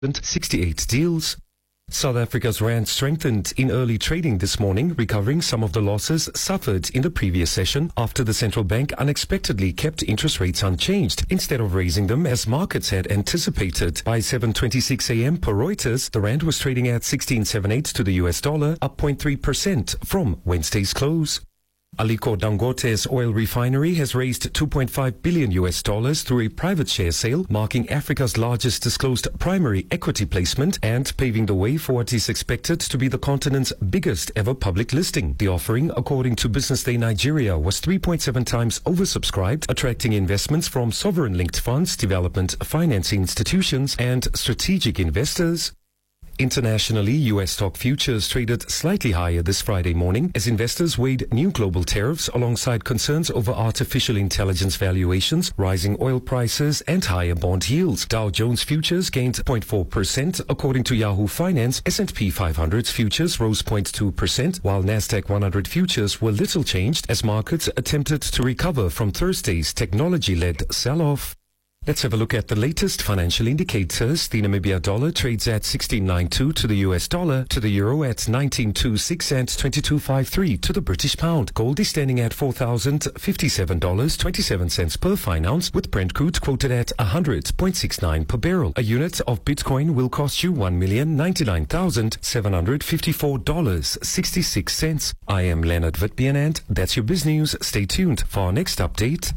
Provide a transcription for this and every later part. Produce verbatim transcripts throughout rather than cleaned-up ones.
sixty-eight deals. South Africa's rand strengthened in early trading this morning, recovering some of the losses suffered in the previous session after the central bank unexpectedly kept interest rates unchanged instead of raising them as markets had anticipated. By seven twenty-six a.m. per Reuters, the rand was trading at sixteen seventy-eight to the U S dollar, up zero point three percent from Wednesday's close. Aliko Dangote's oil refinery has raised two point five billion U S dollars through a private share sale, marking Africa's largest disclosed primary equity placement and paving the way for what is expected to be the continent's biggest ever public listing. The offering, according to Business Day Nigeria, was three point seven times oversubscribed, attracting investments from sovereign-linked funds, development financing institutions, and strategic investors. Internationally, U S stock futures traded slightly higher this Friday morning as investors weighed new global tariffs alongside concerns over artificial intelligence valuations, rising oil prices, and higher bond yields. Dow Jones futures gained zero point four percent. According to Yahoo Finance, S and P five hundred futures rose zero point two percent, while Nasdaq one hundred futures were little changed as markets attempted to recover from Thursday's technology-led sell-off. Let's have a look at the latest financial indicators. The Namibia dollar trades at sixteen ninety-two to the U S dollar, to the euro at nineteen twenty-six and twenty-two fifty-three to the British pound. Gold is standing at four thousand fifty-seven dollars and twenty-seven cents per fine ounce, with Brent crude quoted at one hundred point six nine per barrel. A unit of Bitcoin will cost you one million ninety-nine thousand seven hundred fifty-four dollars and sixty-six cents. I am Leonard Vitbian and that's your biz news. Stay tuned for our next update.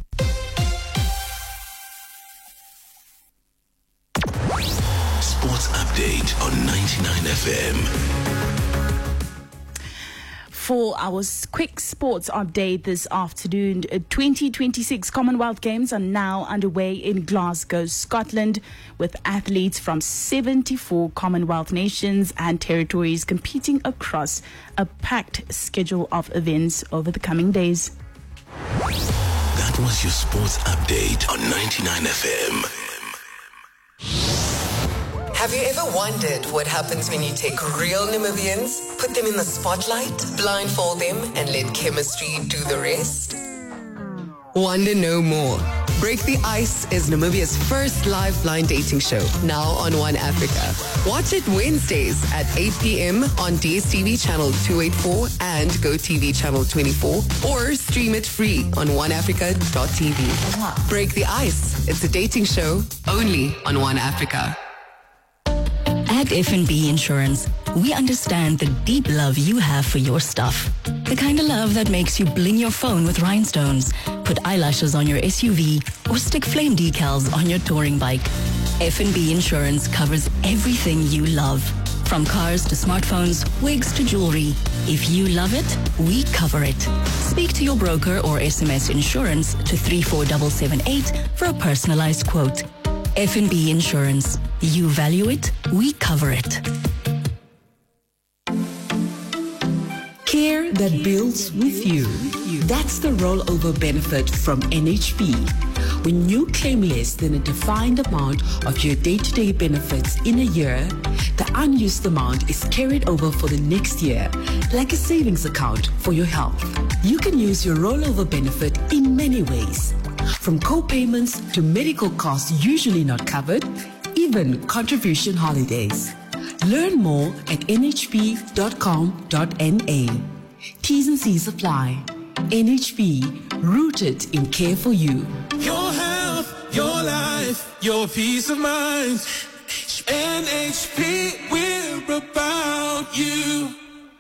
Sports Update on ninety-nine F M. For our quick sports update this afternoon, twenty twenty-six Commonwealth Games are now underway in Glasgow, Scotland, with athletes from seventy-four Commonwealth nations and territories competing across a packed schedule of events over the coming days. That was your sports update on ninety-nine F M. Have you ever wondered what happens when you take real Namibians, put them in the spotlight, blindfold them, and let chemistry do the rest? Wonder no more. Break the Ice is Namibia's first live blind dating show, now on One Africa. Watch it Wednesdays at eight p.m. on D S T V channel two eighty-four and GoTV channel twenty-four, or stream it free on one africa dot t v. Break the Ice. It's a dating show only on One Africa. At F and B Insurance, we understand the deep love you have for your stuff. The kind of love that makes you bling your phone with rhinestones, put eyelashes on your S U V, or stick flame decals on your touring bike. F and B Insurance covers everything you love. From cars to smartphones, wigs to jewelry. If you love it, we cover it. Speak to your broker or S M S insurance to three four seven seven eight for a personalized quote. F and B Insurance. You value it, we cover it. Care that builds with you. That's the rollover benefit from N H B. When you claim less than a defined amount of your day-to-day benefits in a year, the unused amount is carried over for the next year, like a savings account for your health. You can use your rollover benefit in many ways, from co-payments to medical costs usually not covered, even contribution holidays. Learn more at n h b dot com dot n a. T's and C's apply. N H B, rooted in care for you. Your health, your life, your peace of mind. N H B, we're about you.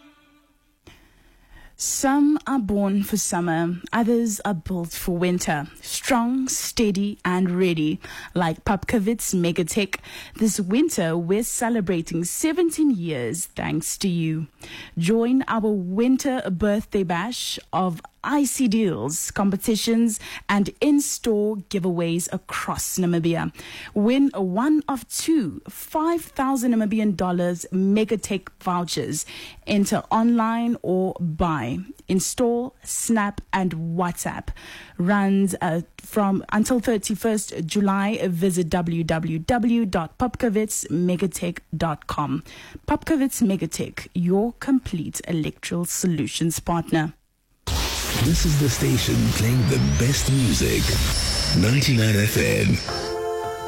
Some are born for summer, others are built for winter. Strong, steady, and ready. Like Pupkewitz Megatech, this winter we're celebrating seventeen years thanks to you. Join our winter birthday bash of I C deals, competitions, and in-store giveaways across Namibia. Win one of two five thousand Namibian dollars Megatech vouchers. Enter online or buy. Install, Snap, and WhatsApp. Runs uh, from until thirty-first July. Visit w w w dot pupkewitz megatech dot com. Pupkewitz Megatech, your complete electrical solutions partner. This is the station playing the best music. ninety-nine F M.